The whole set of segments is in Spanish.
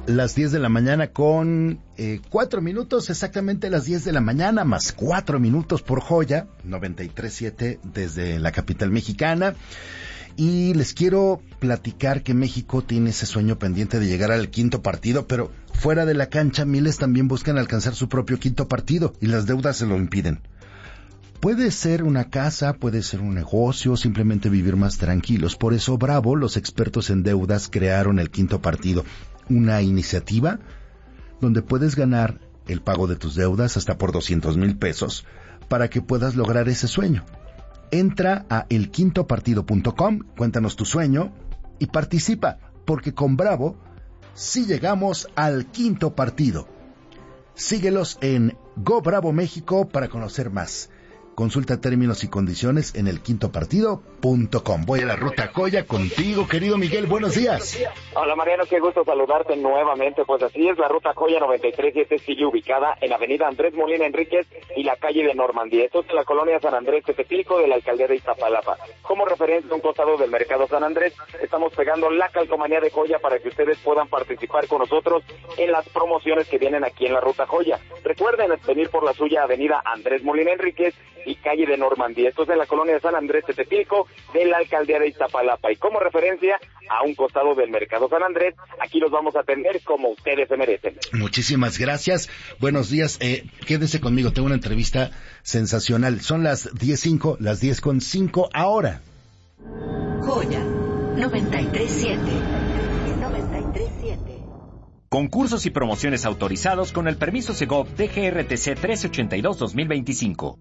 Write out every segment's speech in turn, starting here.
Las 10 de la mañana con 4 minutos, exactamente las 10 de la mañana, más 4 minutos por Joya, 93.7 desde la capital mexicana. Y les quiero platicar que México tiene ese sueño pendiente de llegar al quinto partido, pero fuera de la cancha miles también buscan alcanzar su propio quinto partido y las deudas se lo impiden. Puede ser una casa, puede ser un negocio, simplemente vivir más tranquilos. Por eso Bravo, los expertos en deudas, crearon el quinto partido. Una iniciativa donde puedes ganar el pago de tus deudas hasta por 200,000 pesos para que puedas lograr ese sueño. Entra a elquintopartido.com, cuéntanos tu sueño y participa, porque con Bravo sí llegamos al quinto partido. Síguelos en Go Bravo México para conocer más. Consulta términos y condiciones en elquintopartido.com. Voy a la Ruta Joya contigo, querido Miguel. Buenos días. Hola, Mariano, qué gusto saludarte nuevamente. Pues así es, la Ruta Joya 93.7 sigue ubicada en Avenida Andrés Molina Enríquez y la calle de Normandía. Esto es en la colonia San Andrés Tepetilco de la alcaldía de Iztapalapa. Como referencia a un costado del mercado San Andrés, estamos pegando la calcomanía de Joya para que ustedes puedan participar con nosotros en las promociones que vienen aquí en la Ruta Joya. Recuerden venir por la suya Avenida Andrés Molina Enríquez y calle de Normandía. Esto es en la colonia de San Andrés Tepetilco de la alcaldía de Iztapalapa. Y como referencia a un costado del mercado San Andrés, aquí los vamos a atender como ustedes se merecen. Muchísimas gracias. Buenos días. Quédese conmigo. Tengo una entrevista sensacional. Son las 10:05, las 10:05 ahora. Joya 93.7. 93.7. Concursos y promociones autorizados con el permiso Segov DGRTC 1382-2025.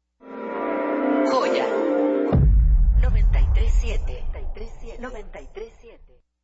Joya 93.7. 93.7.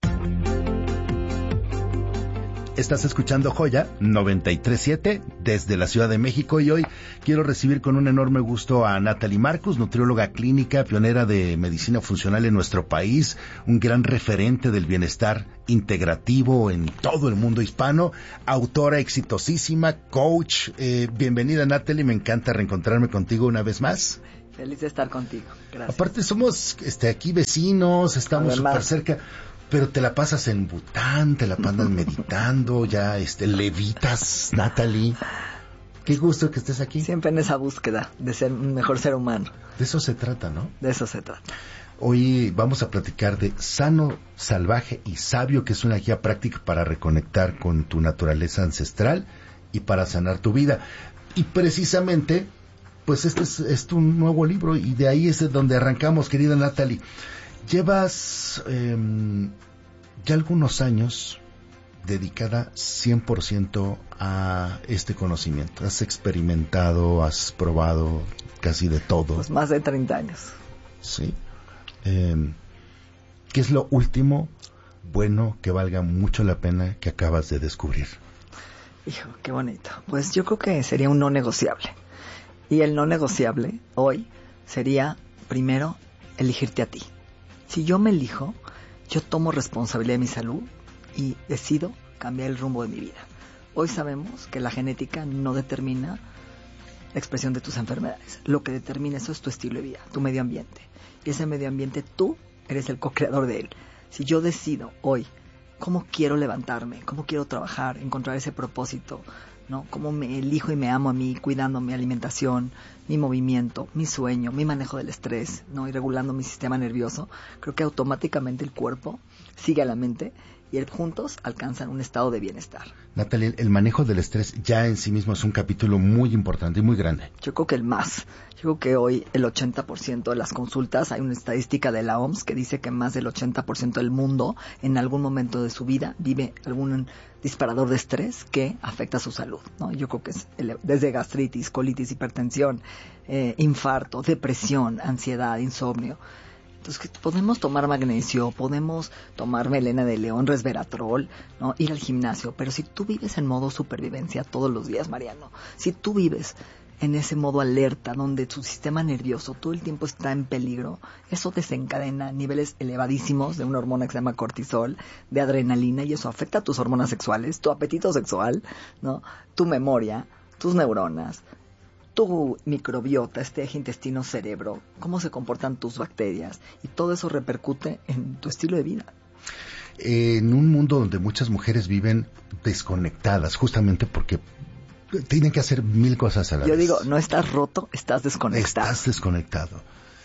Estás escuchando Joya 93.7 desde la Ciudad de México y hoy quiero recibir con un enorme gusto a Natalie Marcus, nutrióloga clínica, pionera de medicina funcional en nuestro país, un gran referente del bienestar integrativo en todo el mundo hispano, autora exitosísima, coach. Bienvenida, Natalie, me encanta reencontrarme contigo una vez más. Feliz de estar contigo, gracias. Aparte somos aquí vecinos, estamos súper cerca. Pero te la pasas en Bután, te la pasas meditando, ya levitas, Natalie. Qué gusto que estés aquí. Siempre en esa búsqueda de ser un mejor ser humano. De eso se trata, ¿no? De eso se trata. Hoy vamos a platicar de Sano, Salvaje y Sabio, que es una guía práctica para reconectar con tu naturaleza ancestral y para sanar tu vida. Y precisamente, pues este es tu nuevo libro y de ahí es de donde arrancamos, querida Natalie. Llevas ya algunos años dedicada 100% a este conocimiento. Has experimentado, has probado casi de todo. Pues más de 30 años. Sí. ¿Qué es lo último bueno que valga mucho la pena que acabas de descubrir? Hijo, qué bonito. Pues yo creo que sería un no negociable. Y el no negociable hoy sería, primero, elegirte a ti. Si yo me elijo, yo tomo responsabilidad de mi salud y decido cambiar el rumbo de mi vida. Hoy sabemos que la genética no determina la expresión de tus enfermedades. Lo que determina eso es tu estilo de vida, tu medio ambiente. Y ese medio ambiente tú eres el co-creador de él. Si yo decido hoy cómo quiero levantarme, cómo quiero trabajar, encontrar ese propósito, ¿no? Cómo me elijo y me amo a mí, cuidando mi alimentación, mi movimiento, mi sueño, mi manejo del estrés, ¿no? Y regulando mi sistema nervioso, creo que automáticamente el cuerpo sigue a la mente y juntos alcanzan un estado de bienestar. Natalie, el manejo del estrés ya en sí mismo es un capítulo muy importante y muy grande. Yo creo que el más. Yo creo que hoy el 80% de las consultas, hay una estadística de la OMS que dice que más del 80% del mundo en algún momento de su vida vive algún disparador de estrés que afecta su salud, ¿no? Yo creo que es desde gastritis, colitis, hipertensión, infarto, depresión, ansiedad, insomnio. Entonces, podemos tomar magnesio, podemos tomar melena de león, resveratrol, ¿no? Ir al gimnasio, pero si tú vives en modo supervivencia todos los días, Mariano, si tú vives en ese modo alerta, donde tu sistema nervioso todo el tiempo está en peligro, eso desencadena niveles elevadísimos de una hormona que se llama cortisol, de adrenalina, y eso afecta a tus hormonas sexuales, tu apetito sexual, ¿no? Tu memoria, tus neuronas, tu microbiota, este eje intestino-cerebro, cómo se comportan tus bacterias, y todo eso repercute en tu estilo de vida. en un mundo donde muchas mujeres viven desconectadas, justamente porque tienen que hacer 1000 cosas a la vez. Yo digo, no estás roto, estás desconectado. Estás desconectado.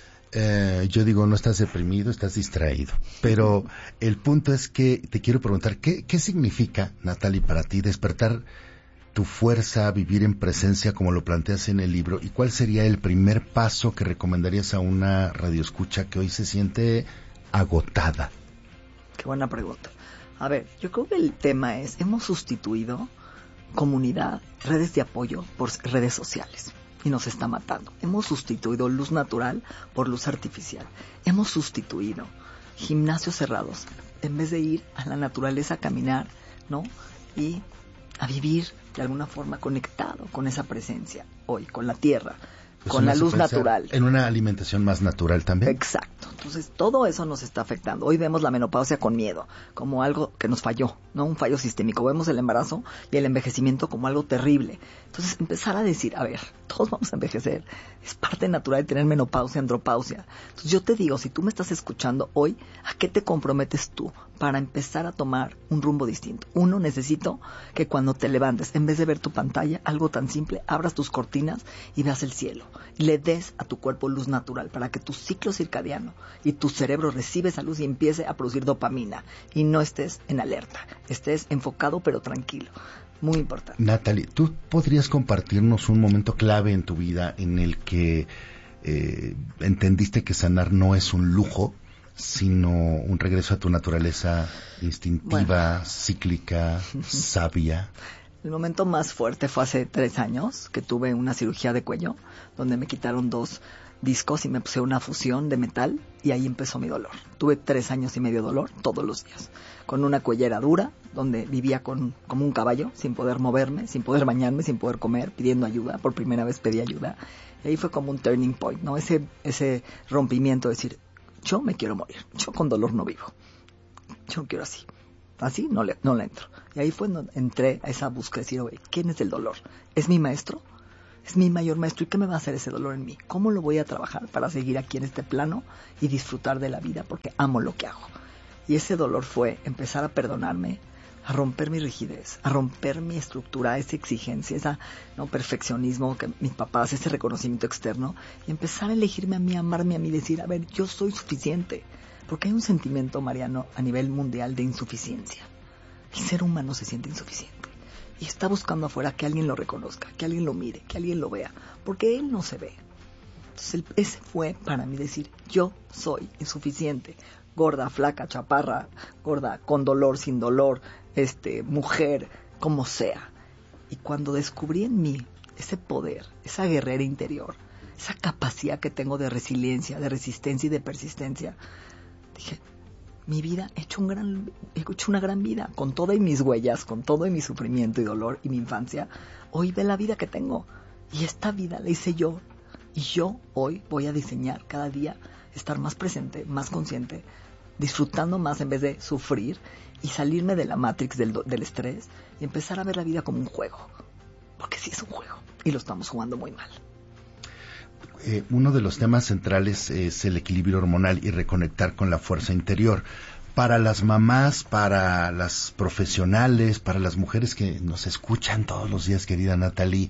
Yo digo, no estás deprimido, estás distraído. Pero el punto es que te quiero preguntar, ¿qué significa, Natalie, para ti despertar tu fuerza, vivir en presencia como lo planteas en el libro? ¿Y cuál sería el primer paso que recomendarías a una radioescucha que hoy se siente agotada? Qué buena pregunta. A ver, yo creo que el tema es, hemos sustituido comunidad, redes de apoyo por redes sociales. Y nos está matando. Hemos sustituido luz natural por luz artificial. Hemos sustituido gimnasios cerrados en vez de ir a la naturaleza a caminar, ¿no? Y a vivir de alguna forma conectado con esa presencia hoy, con la tierra, pues con la luz natural. En una alimentación más natural también. Exacto. Entonces, todo eso nos está afectando. Hoy vemos la menopausia con miedo, como algo que nos falló, ¿no? Un fallo sistémico. Vemos el embarazo y el envejecimiento como algo terrible. Entonces, empezar a decir, a ver, todos vamos a envejecer. Es parte natural de tener menopausia, andropausia. Entonces, yo te digo, si tú me estás escuchando hoy, ¿a qué te comprometes tú para empezar a tomar un rumbo distinto? Uno, necesito que cuando te levantes, en vez de ver tu pantalla, algo tan simple, abras tus cortinas y veas el cielo. Y le des a tu cuerpo luz natural para que tu ciclo circadiano y tu cerebro reciba esa luz y empiece a producir dopamina. Y no estés en alerta, estés enfocado pero tranquilo. Muy importante. Natalie, ¿tú podrías compartirnos un momento clave en tu vida en el que entendiste que sanar no es un lujo, sino un regreso a tu naturaleza instintiva, cíclica, sabia? El momento más fuerte fue hace 3 años, que tuve una cirugía de cuello, donde me quitaron 2 discos y me puse una fusión de metal, y ahí empezó mi dolor. Tuve 3 años y medio de dolor todos los días, con una cuellera dura, donde vivía como un caballo, sin poder moverme, sin poder bañarme, sin poder comer, pidiendo ayuda. Por primera vez pedí ayuda. Y ahí fue como un turning point, ¿no? Ese rompimiento de decir, yo me quiero morir, yo con dolor no vivo, yo quiero así. Así no le entro. Y ahí fue donde entré a esa búsqueda de decir, oye, ¿quién es el dolor? ¿Es mi maestro? ¿Es mi mayor maestro? ¿Y qué me va a hacer ese dolor en mí? ¿Cómo lo voy a trabajar para seguir aquí en este plano y disfrutar de la vida? Porque amo lo que hago. Y ese dolor fue empezar a perdonarme, a romper mi rigidez, a romper mi estructura, esa exigencia, ese perfeccionismo que mis papás, ese reconocimiento externo, y empezar a elegirme a mí, a amarme a mí, decir, a ver, yo soy suficiente. Porque hay un sentimiento, Mariano, a nivel mundial de insuficiencia. El ser humano se siente insuficiente. Y está buscando afuera que alguien lo reconozca, que alguien lo mire, que alguien lo vea. Porque él no se ve. Entonces, ese fue para mí decir, yo soy insuficiente. Gorda, flaca, chaparra, gorda, con dolor, sin dolor, mujer, como sea. Y cuando descubrí en mí ese poder, esa guerrera interior, esa capacidad que tengo de resiliencia, de resistencia y de persistencia, dije, mi vida, he hecho una gran vida, con todo y mis huellas, con todo y mi sufrimiento y dolor y mi infancia. Hoy ve la vida que tengo, y esta vida la hice yo, y yo hoy voy a diseñar cada día estar más presente, más consciente, disfrutando más en vez de sufrir, y salirme de la matrix del estrés, y empezar a ver la vida como un juego, porque sí es un juego, y lo estamos jugando muy mal. Uno de los temas centrales es el equilibrio hormonal y reconectar con la fuerza interior. Para las mamás, para las profesionales, para las mujeres que nos escuchan todos los días, querida Natalie,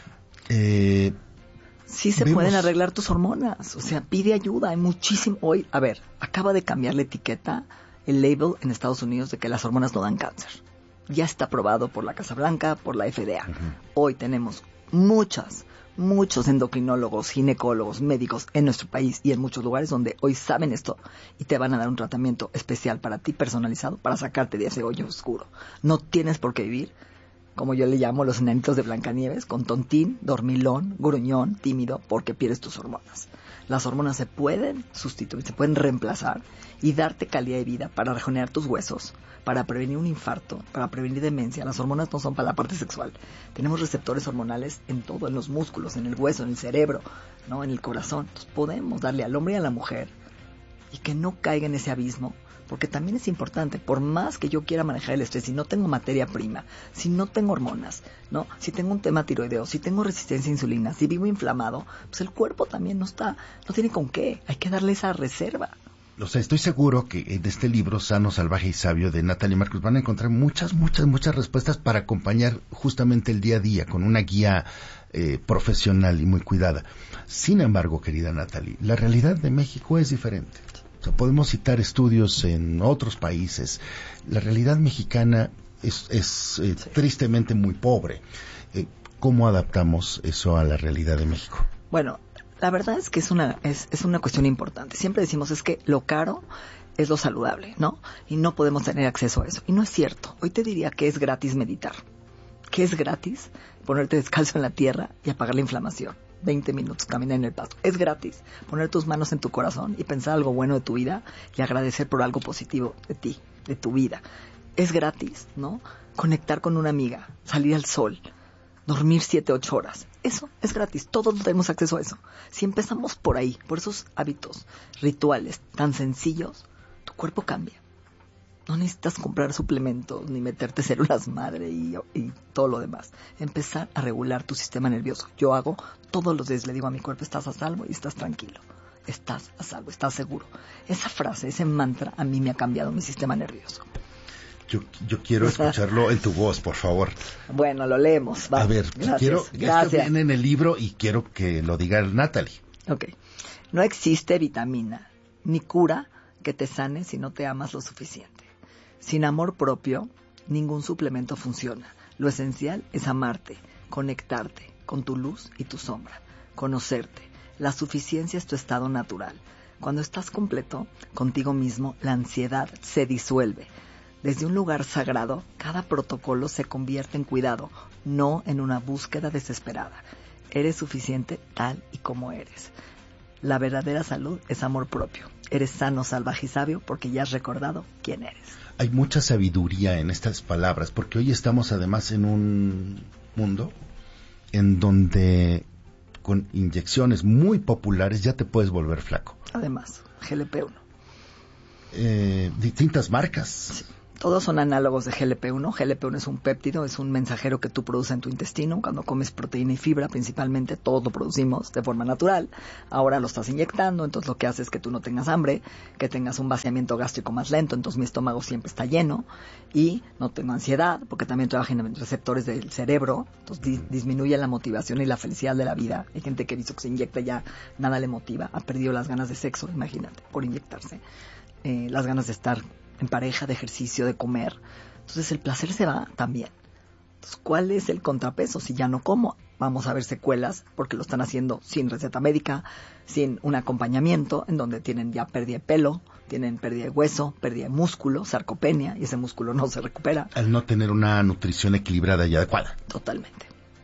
sí se pueden arreglar tus hormonas. O sea, pide ayuda. Hay muchísimo. Hoy, a ver, acaba de cambiar la etiqueta, el label en Estados Unidos de que las hormonas no dan cáncer. Ya está aprobado por la Casa Blanca, por la FDA. Hoy tenemos muchos endocrinólogos, ginecólogos, médicos en nuestro país y en muchos lugares donde hoy saben esto y te van a dar un tratamiento especial para ti, personalizado, para sacarte de ese hoyo oscuro. No tienes por qué vivir, como yo le llamo los enanitos de Blancanieves, con tontín, dormilón, gruñón, tímido, porque pierdes tus hormonas. Las hormonas se pueden sustituir, se pueden reemplazar y darte calidad de vida para regenerar tus huesos, para prevenir un infarto, para prevenir demencia. Las hormonas no son para la parte sexual. Tenemos receptores hormonales en todo, en los músculos, en el hueso, en el cerebro, ¿no? En el corazón. Entonces podemos darle al hombre y a la mujer y que no caiga en ese abismo, porque también es importante, por más que yo quiera manejar el estrés, si no tengo materia prima, si no tengo hormonas, ¿no? Si tengo un tema tiroideo, si tengo resistencia a insulina, si vivo inflamado, pues el cuerpo también no tiene con qué. Hay que darle esa reserva. O sea, estoy seguro que en este libro, Sano, Salvaje y Sabio, de Natalie Marcus, van a encontrar muchas respuestas para acompañar justamente el día a día con una guía profesional y muy cuidada. Sin embargo, querida Natalie, la realidad de México es diferente. O sea, podemos citar estudios en otros países. La realidad mexicana es tristemente muy pobre. ¿Cómo adaptamos eso a la realidad de México? Bueno, la verdad es que es una cuestión importante. Siempre decimos es que lo caro es lo saludable, ¿no? Y no podemos tener acceso a eso. Y no es cierto. Hoy te diría que es gratis meditar. Que es gratis ponerte descalzo en la tierra y apagar la inflamación. 20 minutos, caminar en el pasto. Es gratis poner tus manos en tu corazón y pensar algo bueno de tu vida y agradecer por algo positivo de ti, de tu vida. Es gratis, ¿no? Conectar con una amiga, salir al sol, dormir 7, 8 horas. Eso es gratis. Todos tenemos acceso a eso. Si empezamos por ahí, por esos hábitos, rituales tan sencillos, tu cuerpo cambia. No necesitas comprar suplementos ni meterte células madre y todo lo demás. Empezar a regular tu sistema nervioso. Yo hago todos los días, le digo a mi cuerpo, estás a salvo y estás tranquilo. Estás a salvo, estás seguro. Esa frase, ese mantra, a mí me ha cambiado mi sistema nervioso. Yo quiero escucharlo en tu voz, por favor. Bueno, lo leemos. Va. A ver, Gracias. Esto viene en el libro y quiero que lo diga Natalie. Ok. No existe vitamina ni cura que te sane si no te amas lo suficiente. Sin amor propio, ningún suplemento funciona. Lo esencial es amarte, conectarte con tu luz y tu sombra, conocerte. La suficiencia es tu estado natural. Cuando estás completo contigo mismo, la ansiedad se disuelve. Desde un lugar sagrado, cada protocolo se convierte en cuidado, no en una búsqueda desesperada. Eres suficiente tal y como eres. La verdadera salud es amor propio. Eres sano, salvaje y sabio porque ya has recordado quién eres. Hay mucha sabiduría en estas palabras, porque hoy estamos además en un mundo en donde con inyecciones muy populares ya te puedes volver flaco. Además, GLP-1. Distintas marcas. Sí. Todos son análogos de GLP-1. GLP-1 es un péptido, es un mensajero que tú produces en tu intestino. Cuando comes proteína y fibra, principalmente, todos lo producimos de forma natural. Ahora lo estás inyectando, entonces lo que hace es que tú no tengas hambre, que tengas un vaciamiento gástrico más lento, entonces mi estómago siempre está lleno y no tengo ansiedad, porque también trabaja en receptores del cerebro, entonces disminuye la motivación y la felicidad de la vida. Hay gente que ha visto que se inyecta ya nada le motiva, ha perdido las ganas de sexo, imagínate, por inyectarse. Las ganas de estar en pareja, de ejercicio, de comer. Entonces el placer se va también. Entonces, ¿cuál es el contrapeso? Si ya no como, vamos a ver secuelas porque lo están haciendo sin receta médica, sin un acompañamiento, en donde tienen ya pérdida de pelo, tienen pérdida de hueso, pérdida de músculo, sarcopenia, y ese músculo no se recupera. Al no tener una nutrición equilibrada y adecuada. Totalmente.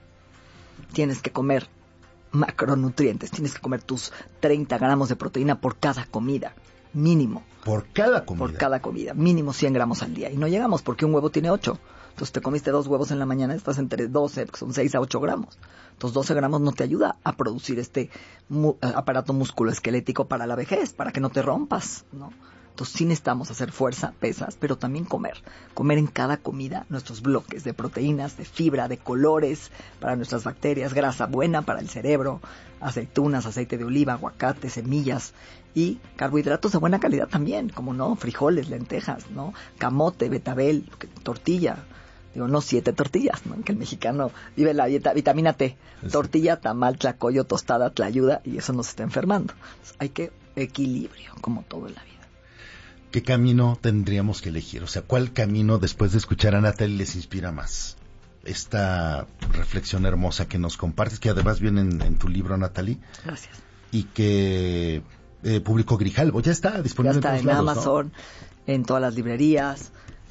Tienes que comer macronutrientes, tienes que comer tus 30 gramos de proteína por cada comida. Mínimo. ¿Por cada comida? Por cada comida. Mínimo 100 gramos al día. Y no llegamos porque un huevo tiene 8. Entonces te comiste 2 huevos en la mañana, estás entre 12, que son 6 a 8 gramos. Entonces 12 gramos no te ayuda a producir este aparato musculoesquelético para la vejez, para que no te rompas, ¿no? Entonces sí necesitamos hacer fuerza, pesas, pero también comer. Comer en cada comida nuestros bloques de proteínas, de fibra, de colores para nuestras bacterias, grasa buena para el cerebro, aceitunas, aceite de oliva, aguacate, semillas y carbohidratos de buena calidad también, como no, frijoles, lentejas, ¿no? Camote, betabel, tortilla. Digo, no 7 tortillas, ¿no? Que el mexicano vive la dieta, vitamina T. Sí. Tortilla, tamal, tlacoyo, tostada, tlayuda, y eso nos está enfermando. Entonces, hay que equilibrio, como todo en la vida. ¿Qué camino tendríamos que elegir? O sea, ¿cuál camino, después de escuchar a Natalie, les inspira más? Esta reflexión hermosa que nos compartes, que además viene en tu libro, Natalie. Gracias. Y que publicó Grijalbo. Ya está disponible ya está en todos lados, Amazon, ¿no? En todas las librerías.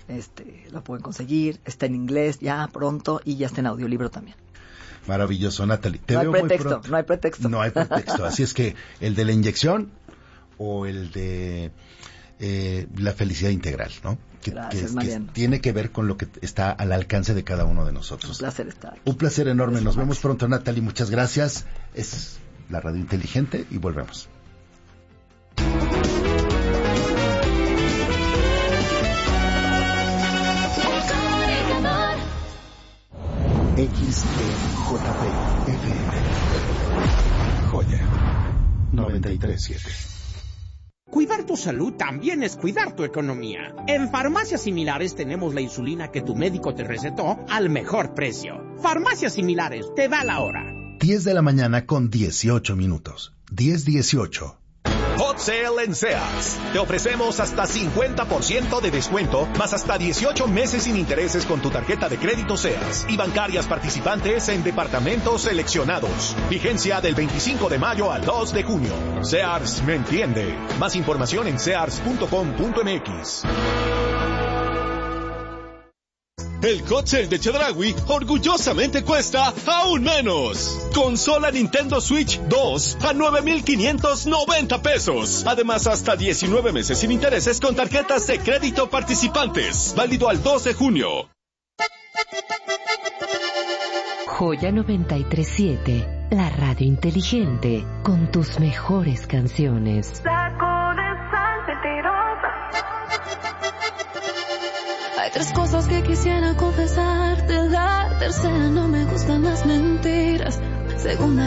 Lo pueden conseguir. Está en inglés ya pronto y ya está en audiolibro también. Maravilloso, Natalie. No hay pretexto. No hay pretexto. Así es que el de la inyección o el de la felicidad integral, ¿no? Gracias, que tiene que ver con lo que está al alcance de cada uno de nosotros. Un placer estar aquí. Un placer enorme. Nos vemos pronto, Natalie. Muchas gracias. Es la Radio Inteligente y volvemos. XEJP FM Joya 93.7. Cuidar tu salud también es cuidar tu economía. En Farmacias Similares tenemos la insulina que tu médico te recetó al mejor precio. Farmacias Similares, te da la hora. 10 de la mañana con 18 minutos. 10:18. Hot Sale en Sears. Te ofrecemos hasta 50% de descuento, más hasta 18 meses sin intereses con tu tarjeta de crédito Sears y bancarias participantes en departamentos seleccionados. Vigencia del 25 de mayo al 2 de junio. Sears me entiende. Más información en sears.com.mx. El Hot Sale de Chedraui orgullosamente cuesta aún menos. Consola Nintendo Switch 2 a 9,590 pesos. Además, hasta 19 meses sin intereses con tarjetas de crédito participantes. Válido al 2 de junio. Joya 93.7, la radio inteligente, con tus mejores canciones. Saco de sal mentirosa. Hay 3 cosas que quisiera confesarte. La tercera, no me gustan las mentiras. Segunda,